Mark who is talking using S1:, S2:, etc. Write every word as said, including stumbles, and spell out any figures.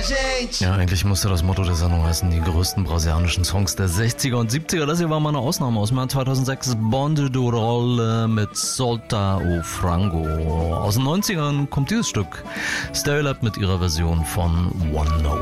S1: Ja, eigentlich musste das Motto der Sendung heißen, die größten brasilianischen Songs der sechziger und siebziger. Das hier war mal eine Ausnahme aus dem Jahr zweitausendsechs. Bonde do Rolle mit Solta o Frango. Aus den neunzigern kommt dieses Stück. Stereolab mit ihrer Version von One Note.